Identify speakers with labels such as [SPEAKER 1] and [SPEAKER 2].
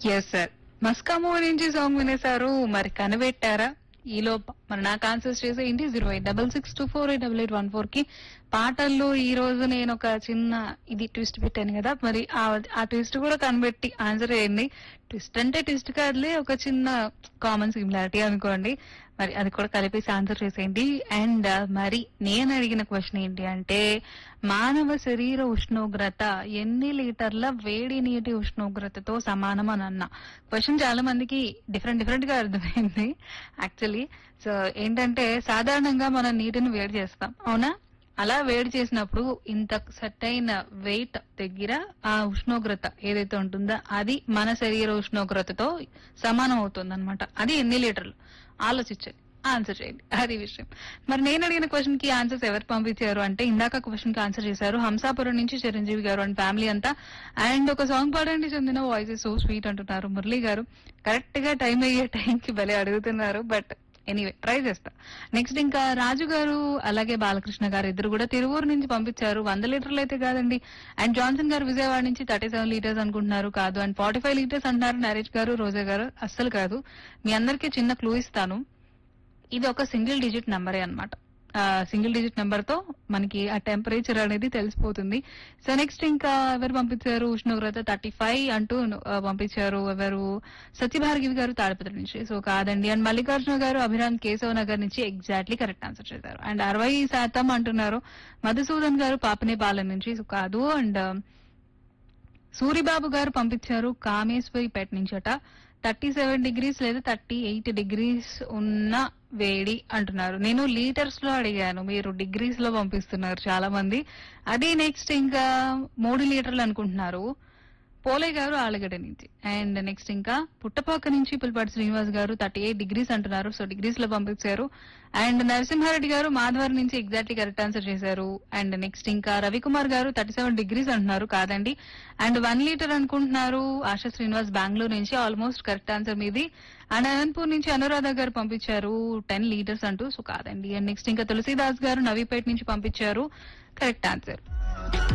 [SPEAKER 1] Yes sir. మస్కామో నుంచి song వినేశారు. మరి కనిపెట్టారా? ఈలోపు మరి నాకు ఆన్సర్స్ చేసేయండి 08662488814 కి. పాటల్లో ఈ రోజు నేను ఒక చిన్న ఇది ట్విస్ట్ పెట్టాను కదా, మరి ఆ ట్విస్ట్ కూడా కనిపెట్టి ఆన్సర్ చేయండి. ట్విస్ట్ అంటే ట్విస్ట్ కాదులే, ఒక చిన్న కామన్ సిమిలారిటీ అనుకోండి. మరి అది కూడా కలిపేసి ఆన్సర్ చేసేయండి. అండ్ మరి నేను అడిగిన క్వశ్చన్ ఏంటి అంటే, మానవ శరీర ఉష్ణోగ్రత ఎన్ని లీటర్ల వేడి నీటి ఉష్ణోగ్రతతో సమానం అని అన్నా. క్వశ్చన్ చాలా మందికి డిఫరెంట్ గా అర్థమైంది యాక్చువల్లీ. సో ఏంటంటే, సాధారణంగా మనం నీటిని వేడి చేస్తాం, అవునా? అలా వేడి చేసినప్పుడు ఇంత సర్టైన్ వెయిట్ దగ్గర ఆ ఉష్ణోగ్రత ఏదైతే ఉంటుందో అది మన శరీర ఉష్ణోగ్రతతో సమానం అవుతుంది అనమాట. అది ఎన్ని లీటర్లు ఆలోచించండి, ఆన్సర్ చేయండి, అది విషయం. మరి నేను అడిగిన క్వశ్చన్ కి ఆన్సర్స్ ఎవరు పంపించారు అంటే, ఇందాక క్వశ్చన్ కి ఆన్సర్ చేశారు హంసాపురం నుంచి చిరంజీవి గారు అండ్ ఫ్యామిలీ అంతా. అండ్ ఒక సాంగ్ పాడండి చెందిన వాయిస్ సో స్వీట్ అంటున్నారు మురళి గారు. కరెక్ట్ గా టైం అయ్యే టైంకి భలే అడుగుతున్నారు, బట్ ఎనీవే ట్రై చేస్తా. నెక్స్ట్ ఇంకా రాజు గారు అలాగే బాలకృష్ణ గారు ఇద్దరు కూడా తిరువూరు నుంచి పంపించారు. 100 లీటర్లు అయితే కాదండి. అండ్ జాన్సన్ గారు విజయవాడ నుంచి 37 లీటర్స్ అనుకుంటున్నారు, కాదు. అండ్ 45 లీటర్స్ అంటున్నారు నరేష్ గారు, రోజా గారు. అస్సలు కాదు. మీ అందరికీ చిన్న క్లూ ఇస్తాను, ఇది ఒక సింగిల్ డిజిట్ నెంబరే అనమాట. సింగిల్ డిజిట్ నెంబర్ తో మనకి ఆ టెంపరేచర్ అనేది తెలిసిపోతుంది. సో నెక్స్ట్ ఇంకా ఎవరు పంపించారు, ఉష్ణోగ్రత 35 అంటూ పంపించారు. ఎవరు, సత్యభార్గివి గారు తాడిపత్రి నుంచి. సో కాదండి. అండ్ మల్లికార్జున గారు అభిరామ్ కేశవ్ నగర్ నుంచి ఎగ్జాక్ట్లీ కరెక్ట్ ఆన్సర్ చేశారు. అండ్ 60% అంటున్నారు మధుసూదన్ గారు పాపనేపాలెం నుంచి. సో కాదు. అండ్ సూరిబాబు గారు పంపించారు కామేశ్వరిపేట నుంచట. 37 డిగ్రీస్ లేదా 38 డిగ్రీస్ ఉన్న వేడి అంటున్నారు. నేను లీటర్స్ లో అడిగాను, మీరు డిగ్రీస్ లో పంపిస్తున్నారు చాలా మంది. అది నెక్స్ట్ ఇంకా 3 లీటర్లు అనుకుంటున్నారు పోలే గారు ఆలగడ్డ నుంచి. అండ్ నెక్స్ట్ ఇంకా పుట్టపాక నుంచి పుల్పాటి శ్రీనివాస్ గారు 38 డిగ్రీస్ అంటున్నారు. సో డిగ్రీస్ లో పంపించారు. అండ్ నరసింహారెడ్డి గారు మాధవర్ నుంచి ఎగ్జాక్ట్లీ కరెక్ట్ ఆన్సర్ చేశారు. అండ్ నెక్స్ట్ ఇంకా రవికుమార్ గారు 37 డిగ్రీస్ అంటున్నారు, కాదండి. అండ్ 1 లీటర్ అనుకుంటున్నారు ఆశా శ్రీనివాస్ బెంగళూరు నుంచి. ఆల్మోస్ట్ కరెక్ట్ ఆన్సర్ మీది. అండ్ అనంతపూర్ నుంచి అనురాధ గారు పంపించారు 10 లీటర్స్ అంటూ. సో కాదండి. అండ్ నెక్స్ట్ ఇంకా తులసీదాస్ గారు నవీపేట నుంచి పంపించారు కరెక్ట్ ఆన్సర్.